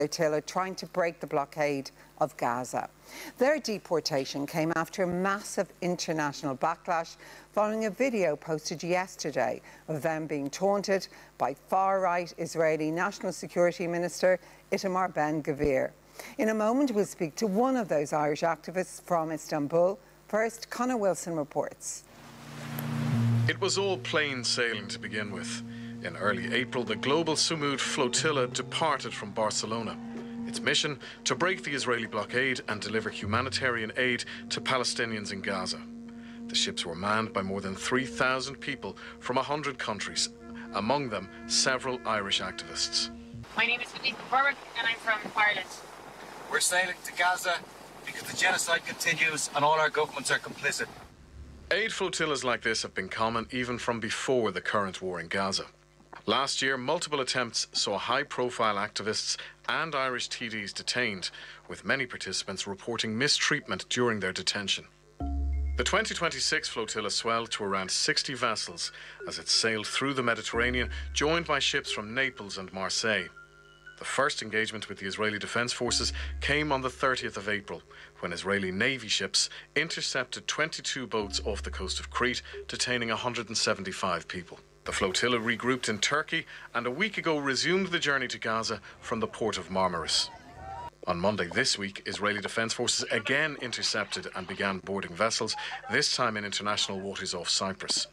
flotilla trying to break the blockade of Gaza. Their deportation came after a massive international backlash following a video posted yesterday of them being taunted by far-right Israeli National Security Minister Itamar Ben-Gvir. In a moment, we'll speak to one of those Irish activists from Istanbul. First, Conor Wilson reports. It was all plain sailing to begin with. In early April, the global Sumud flotilla departed from Barcelona. Its mission, to break the Israeli blockade and deliver humanitarian aid to Palestinians in Gaza. The ships were manned by more than 3,000 people from 100 countries, among them several Irish activists. My name is Felipe Berwick and I'm from Ireland. We're sailing to Gaza because the genocide continues and all our governments are complicit. Aid flotillas like this have been common even from before the current war in Gaza. Last year, multiple attempts saw high-profile activists and Irish TDs detained, with many participants reporting mistreatment during their detention. The 2026 flotilla swelled to around 60 vessels as it sailed through the Mediterranean, joined by ships from Naples and Marseille. The first engagement with the Israeli Defence Forces came on the 30th of April, when Israeli Navy ships intercepted 22 boats off the coast of Crete, detaining 175 people. The flotilla regrouped in Turkey and a week ago resumed the journey to Gaza from the port of Marmaris. On Monday this week, Israeli Defence Forces again intercepted and began boarding vessels, this time in international waters off Cyprus.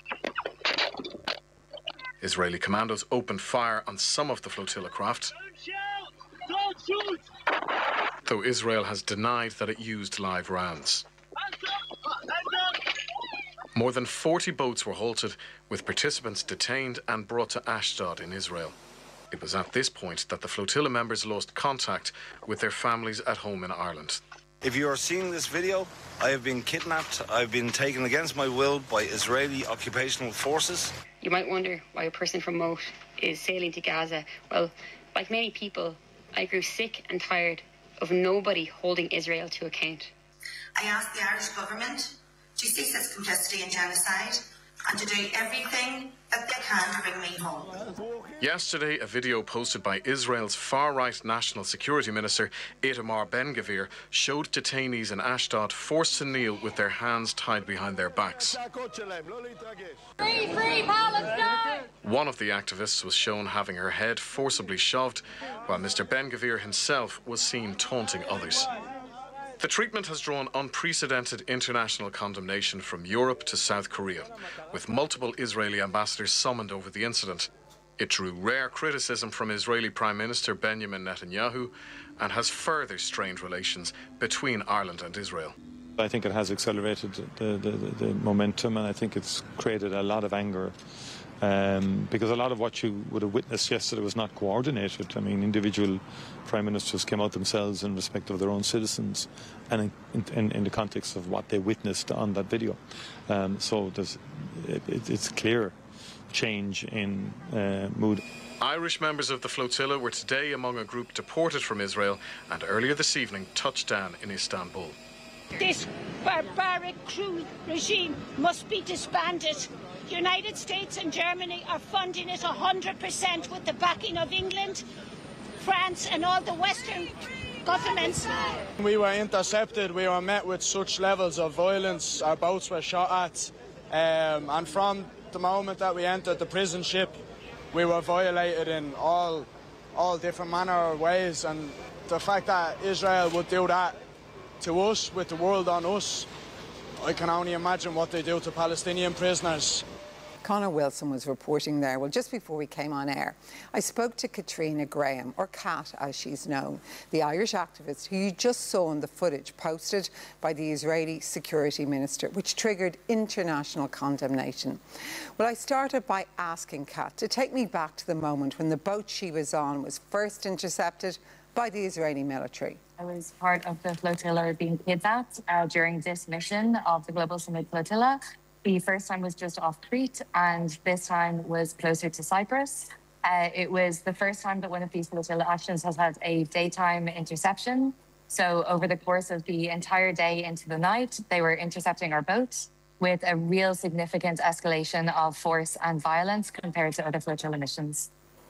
Israeli commandos opened fire on some of the flotilla craft, though Israel has denied that it used live rounds. More than 40 boats were halted, with participants detained and brought to Ashdod in Israel. It was at this point that the flotilla members lost contact with their families at home in Ireland. If you are seeing this video, I have been kidnapped. I've been taken against my will by Israeli occupational forces. You might wonder why a person from Moat is sailing to Gaza. Well, like many people, I grew sick and tired of nobody holding Israel to account. I asked the Irish government to cease its complicity in genocide and to do everything that they can to bring me home. Yesterday, a video posted by Israel's far-right National Security Minister Itamar Ben-Gvir showed detainees in Ashdod forced to kneel with their hands tied behind their backs. Free, free Palestine! One of the activists was shown having her head forcibly shoved, while Mr. Ben-Gvir himself was seen taunting others. The treatment has drawn unprecedented international condemnation from Europe to South Korea, with multiple Israeli ambassadors summoned over the incident. It drew rare criticism from Israeli Prime Minister Benjamin Netanyahu and has further strained relations between Ireland and Israel. I think it has accelerated the momentum, and I think it's created a lot of anger. Because a lot of what you would have witnessed yesterday was not coordinated. I mean, individual prime ministers came out themselves in respect of their own citizens and in the context of what they witnessed on that video. So it's clear change in mood. Irish members of the flotilla were today among a group deported from Israel and earlier this evening touched down in Istanbul. This barbaric crew regime must be disbanded. The United States and Germany are funding it 100% with the backing of England, France and all the Western governments. We were intercepted, we were met with such levels of violence, our boats were shot at, and from the moment that we entered the prison ship, we were violated in all different manner of ways, and the fact that Israel would do that to us, with the world on us, I can only imagine what they do to Palestinian prisoners. Conor Wilson was reporting there. Well, just before we came on air, I spoke to Katrina Graham, or Kat as she's known, the Irish activist who you just saw in the footage posted by the Israeli Security Minister, which triggered international condemnation. Well, I started by asking Kat to take me back to the moment when the boat she was on was first intercepted by the Israeli military. I was part of the flotilla being kidnapped during this mission of the Global Sumud flotilla. The first time was just off Crete, and this time was closer to Cyprus. It was the first time that one of these flotilla actions has had a daytime interception. So over the course of the entire day into the night, they were intercepting our boat with a real significant escalation of force and violence compared to other flotilla missions.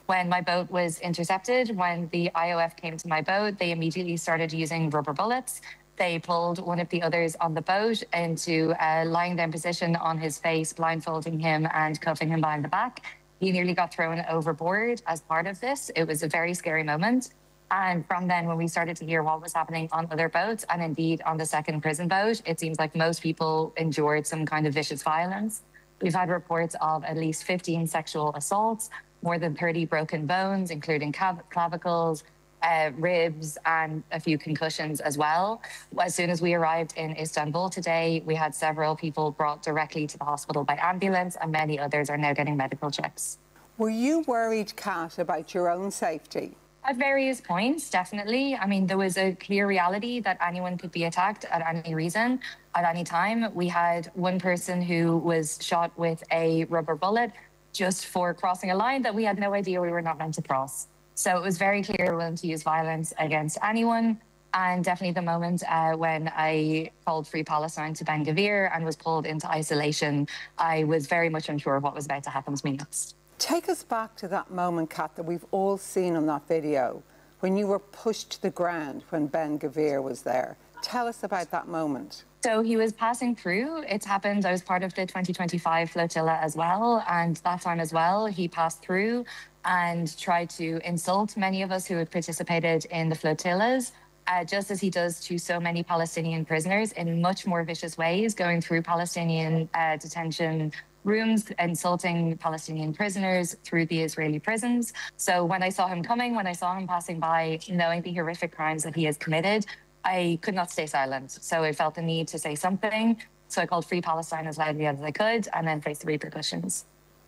When my boat was intercepted, when the IOF came to my boat, they immediately started using rubber bullets. They pulled one of the others on the boat into lying down position on his face, blindfolding him and cuffing him behind the back. He nearly got thrown overboard as part of this. It was a very scary moment. And from then, when we started to hear what was happening on other boats, and indeed on the second prison boat, it seems like most people endured some kind of vicious violence. We've had reports of at least 15 sexual assaults, more than 30 broken bones, including clavicles, ribs, and a few concussions as well. As soon as we arrived in Istanbul today, we had several people brought directly to the hospital by ambulance, and many others are now getting medical checks. Were you worried, Kat, about your own safety? At various points, definitely. I mean, there was a clear reality that anyone could be attacked at any reason, at any time. We had one person who was shot with a rubber bullet just for crossing a line that we had no idea we were not meant to cross. So it was very clear we were willing to use violence against anyone. And definitely the moment when I called Free Palestine to Ben Gvir and was pulled into isolation, I was very much unsure of what was about to happen to me next. Take us back to that moment, Kat, that we've all seen on that video, when you were pushed to the ground when Ben Gvir was there. Tell us about that moment. So he was passing through. It's happened. I was part of the 2025 flotilla as well. And that time as well, he passed through and tried to insult many of us who had participated in the flotillas, just as he does to so many Palestinian prisoners in much more vicious ways, going through Palestinian detention rooms, insulting Palestinian prisoners through the Israeli prisons. So when I saw him coming, when I saw him passing by, knowing the horrific crimes that he has committed, I could not stay silent. So I felt the need to say something. So I called Free Palestine as loudly as I could and then faced the repercussions.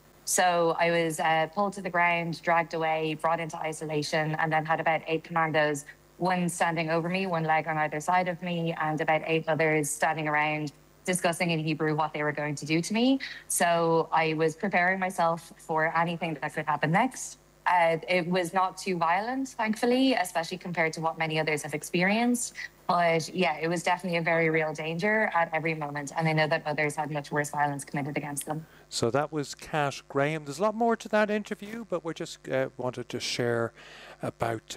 So I was pulled to the ground, dragged away, brought into isolation, and then had about 8 commandos, one standing over me, one leg on either side of me, and about 8 others standing around discussing in Hebrew what they were going to do to me. So I was preparing myself for anything that could happen next. It was not too violent, thankfully, especially compared to what many others have experienced. But yeah, it was definitely a very real danger at every moment. And I know that others had much worse violence committed against them. So that was Kat Graham. There's a lot more to that interview, but we just wanted to share about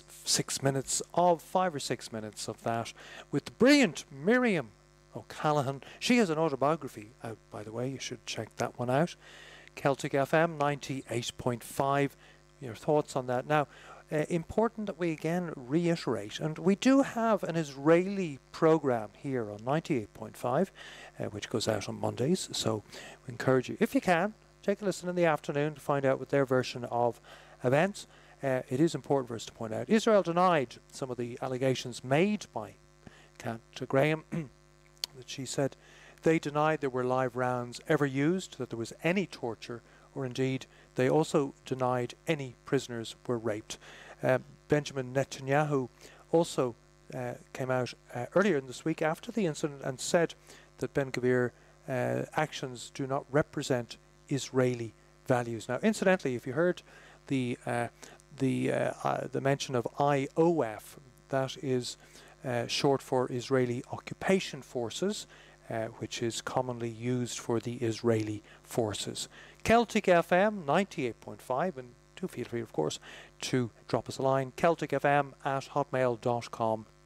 5 or 6 minutes of that with the brilliant Miriam O'Callaghan. She has an autobiography out, by the way. You should check that one out. Celtic FM 98.5. Your thoughts on that? Now, important that we again reiterate, and we do have an Israeli program here on 98.5, which goes out on Mondays. So we encourage you, if you can, take a listen in the afternoon to find out what their version of events. It is important for us to point out Israel denied some of the allegations made by Kat Graham. That she said they denied there were live rounds ever used, that there was any torture, or indeed they also denied any prisoners were raped. Benjamin Netanyahu also came out earlier in this week after the incident and said that Ben Gvir actions do not represent Israeli values. Now, incidentally, if you heard the mention of IOF, that is short for Israeli Occupation Forces, which is commonly used for the Israeli forces. Celtic FM 98.5, and do feel free, of course, to drop us a line, celticfm@hotmail.com.